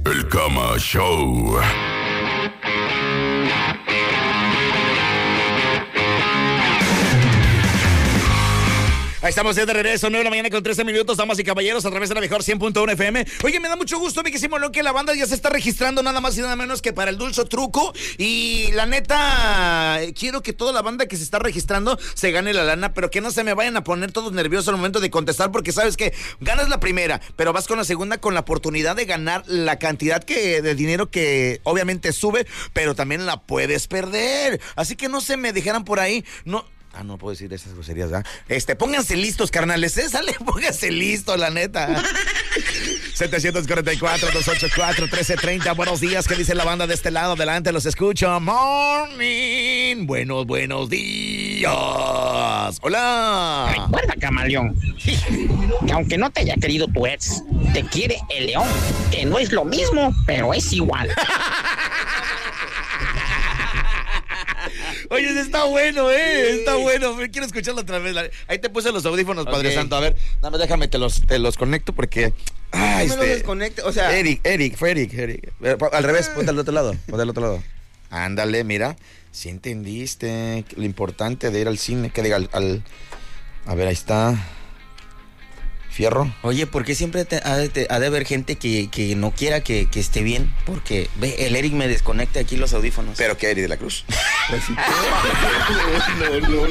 El Cama Show. Ahí estamos de regreso, 9 de la mañana con 13 minutos, damas y caballeros, a través de la mejor 100.1 FM. Oye, me da mucho gusto, mi querísimo León, que la banda ya se está registrando nada más y nada menos que para el Dulce Truco. Y la neta, quiero que toda la banda que se está registrando se gane la lana, pero que no se me vayan a poner todos nerviosos al momento de contestar, porque sabes que ganas la primera, pero vas con la segunda con la oportunidad de ganar la cantidad de dinero que obviamente sube, pero también la puedes perder. Así que no se me dejaran por ahí, no puedo decir esas groserías, ¿verdad? Pónganse listos, carnales, pónganse listos, la neta. 744-284-1330, buenos días, ¿qué dice la banda de este lado? Adelante, los escucho. Morning, buenos días. Hola. Recuerda, camaleón, que aunque no te haya querido tu ex, te quiere el león, que no es lo mismo, pero es igual. Oye, está bueno, está bueno. Quiero escucharlo otra vez. Ahí te puse los audífonos, okay. Padre Santo. A ver, nada más déjame, te los conecto porque... me los desconecte, o sea... Eric. Al revés, ponte al otro lado. Ándale, mira. Si entendiste lo importante de ir al cine, que diga a ver, ahí está... Fierro. Oye, ¿por qué siempre ha de haber gente que no quiera que esté bien? Porque, ve, el Eric me desconecta aquí los audífonos. ¿Pero qué, Eric de la Cruz? Pues sí. No.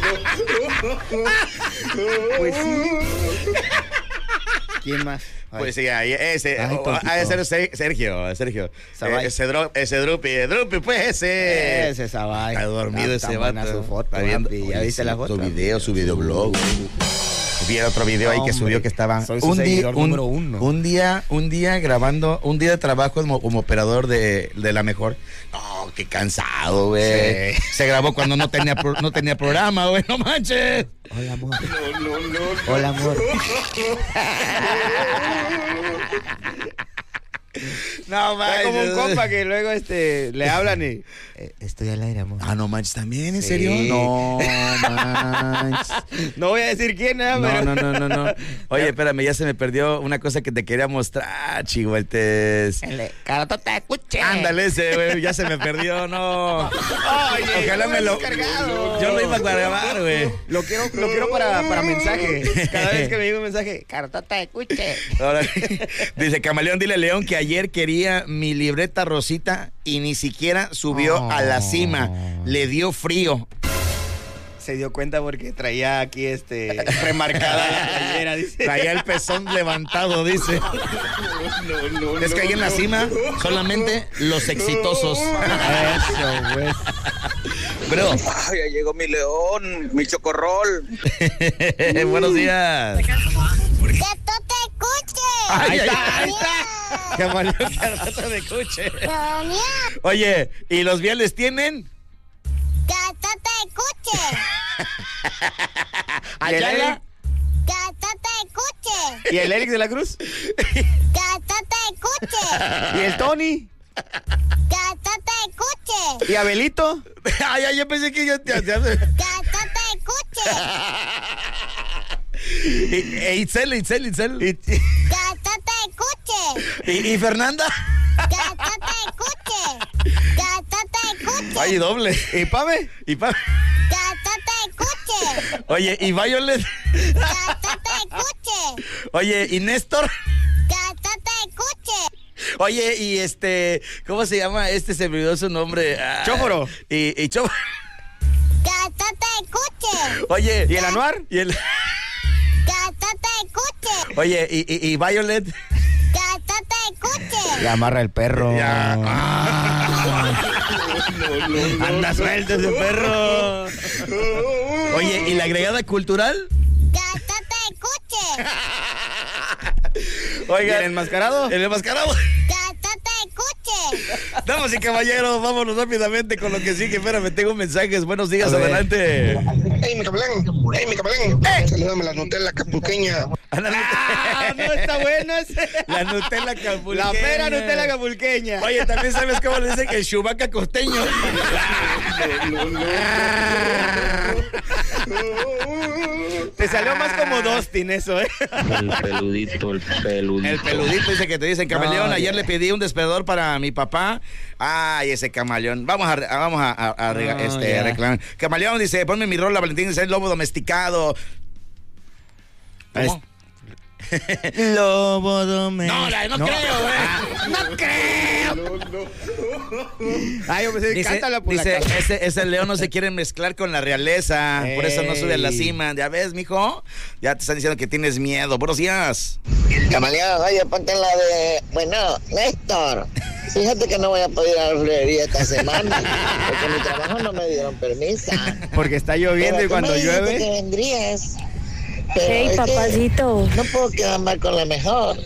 Pues sí. ¿Quién más? Ay. Pues sí, ahí ese. Ese Sergio. Ese Drupi, pues ese. Ese Sabay. Está dormido ese vato. Su foto. ¿Ya viste la foto? Su videoblog. Vi otro video ahí que subió que estaba número uno. Un día grabando, un día de trabajo como operador de la mejor. No, qué cansado, güey. Sí. Se grabó cuando no tenía programa, güey, no manches. Hola, amor. No. Hola, amor. No manches. Es como un compa que luego le hablan y... estoy al aire, amor. Ah, no manches, ¿también? ¿En serio? No manches. No voy a decir quién, pero... No. Oye, espérame, ya se me perdió una cosa que te quería mostrar, chihueltes. Carotota de Cuche. Ándale ese, güey, ya se me perdió, no. Oye, ojalá me lo... Cargado. Yo lo iba a grabar, güey. Lo quiero para mensaje. Cada vez que me llega un mensaje, Carotota de Cuche. Ahora, dice, Camaleón, dile a León que ayer quería mi libreta rosita y ni siquiera subió a la cima. Le dio frío. Se dio cuenta porque traía aquí remarcada la playera, dice. Traía el pezón levantado, dice. No. Es que ahí en la cima solamente los exitosos. Eso, güey. Bro. Ay, ya llegó mi león, mi chocorrol. Buenos días. ¡Que tú te escuches! Ahí está. Camaleón, carota de cuche. Oye, ¿y los viales tienen? ¡Que tú te escuches! Ayala. ¡Que tú te escuches! ¿Y el Eric de la Cruz? ¡Que tú te escuches! ¿Y el Tony? ¡Que tú te escuches! ¿Y Abelito? Ay, yo pensé que yo te... ¡Que tú te escuches! Itzel. ¡Que tú te escuches! ¿Y Fernanda? ¡Que tú te escuches! ¡Que tú te escuches! Ay, doble. ¿Y Pame? ¡Que tú te escuches! Oye, ¿y Violet? ¡Que tú te escuches! Oye, ¿y Néstor? ¡Que tú te escuches! Oye, y ¿cómo se llama? Se me olvidó su nombre. Chóforo. Y Chóforo. ¡Que tú te escuches! Oye. ¿Y el Anuar? Y el... ¡Que tú te escuches! Oye, y Violet. ¡Que tú te escuches! Le amarra el perro. Ya. No. Anda suelto ese perro. Oye, ¿y la agregada cultural? ¡Que tú te escuches! Oiga, ¿Y el enmascarado? El enmascarado. ¡Que tú te escuches! Damas y caballeros, vámonos rápidamente con lo que sigue. Espérame, tengo mensajes. Buenos días, adelante. ¡Ey, mi cabalén! Salúdame la Nutella capulqueña. No, está bueno ese. La Nutella capulqueña. La pera Nutella capulqueña. Oye, también sabes cómo le dicen el Chewbacca costeño. Te salió más como Dustin eso, ¿eh? El peludito. El peludito dice que te dicen, camaleón, ayer le pedí un despertador para mi papá. Ay, ese camaleón. Vamos a reclamar. Camaleón dice, ponme mi rola, Valentín, es el lobo domesticado. ¿Cómo? Lobo doméstico. No creo, güey. No creo. Ay, yo pensé, cántala por dice, la casa. ese león no se quiere mezclar con la realeza. Por eso no sube a la cima. ¿Ya ves, mijo? Ya te están diciendo que tienes miedo. Buenos días. Camaleón, oye, ponte la de... Bueno, Néstor, fíjate que no voy a poder ir a la florería esta semana porque mi trabajo no me dieron permiso. Porque está lloviendo y cuando que llueve... vendrías. Pero Hey, es que papacito. no puedo quedar mal con la mejor.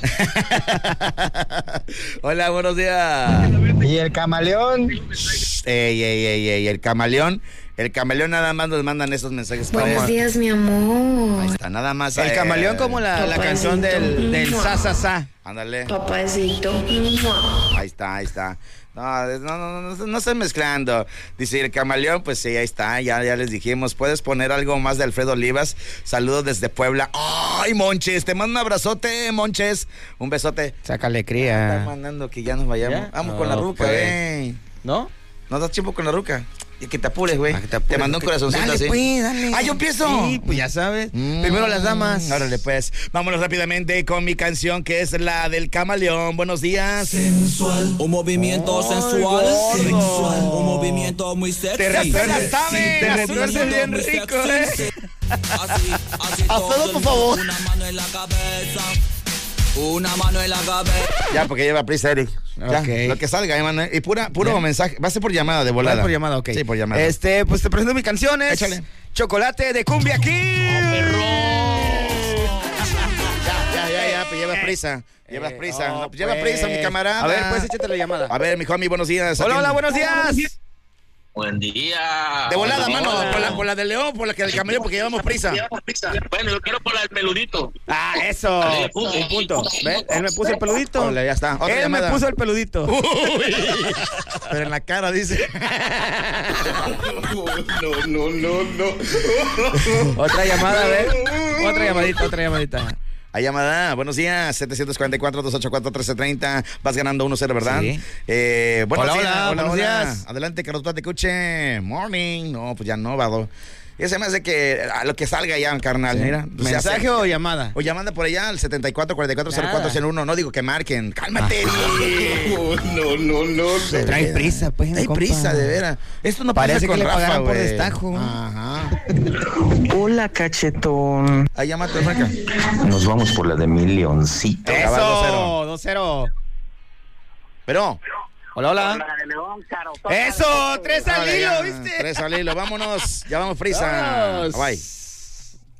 Hola, buenos días. ¿Y el camaleón? Ey, el camaleón. El camaleón nada más nos mandan esos mensajes para Buenos él. días, mi amor. Ahí está, nada más. El camaleón como la Papacito. canción del sa, sa, sa. Ándale. Papacito. Ahí está. No estoy mezclando. Dice el camaleón, pues sí, ahí está, ya les dijimos. ¿Puedes poner algo más de Alfredo Olivas? Saludos desde Puebla. ¡Ay, Monches! Te mando un abrazote, Monches. Un besote. Sácale Está cría. mandando que ya nos vayamos. ¿Ya? Vamos con la No, ruca, pues. ¿No? ¿Nos das tiempo con la ruca? Y que te apures, güey. Ah, que te apures. Te mandó un corazoncito Dale, así. pues, dale. ¡Ah, yo empiezo! Sí, pues ya sabes. Primero las damas. Órale, pues. Vámonos rápidamente con mi canción, que es la del camaleón. Buenos días. Un movimiento sensual, gordo. sexual, un movimiento muy sexy. Ya se la sabe. Te Así retuerces bien muy rico, sexy. Así Alfredo, por favor. Una mano en la cabeza. Una mano en la cabeza. Ya, porque lleva prisa, Eric. Ya, Ok. lo que salga, hermano. Y puro mensaje. Va a ser por llamada de volada. Por llamada, ok. Sí, por llamada. Pues te presento mis canciones. Échale. Chocolate de Cumbia King. Ya, pues lleva prisa. Llevas prisa. no, No, pues lleva pues. prisa, mi camarada. A ver, pues échate la llamada. A ver, mi homie, buenos días. Hola, buenos días. Buen día. De volada, Hola. mano. Por la del león, por la que del camaleón, porque llevamos prisa. Bueno, yo quiero por la del peludito. Ah, eso. Un punto. ¿Ves? Él me puso el peludito. Órale, ya está. Otra Él llamada. me puso el peludito. Pero en la cara, dice. No. Otra llamada, a ver. Otra llamadita. Hay llamada, buenos días, 744-284-1330, vas ganando 1-0, ¿verdad? Sí. Buenos Hola, días, buenos días. Adelante, Carlos, te escuche. Morning. No, pues ya no, Vado. Y se me hace que a lo que salga ya, carnal, Sí. mira. Pues ya ¿Mensaje sé. o llamada? O llamada por allá al 74-44-04-101. No digo que marquen. ¡Cálmate, Eri! No. Trae prisa, pues. Hay compa. prisa, de veras. Esto no Parece pasa con que le Rafa, pagaran por güey. destajo. Ajá. Hola, cachetón. Ahí llámate, Franca. Nos vamos por la de mi leoncito. Ya va, Eso, 2-0. Pero... Hola. Eso, 3 al hilo, Órale, ya. ¿viste? 3 al hilo, vámonos. Ya vamos prisa. Vámonos. Bye.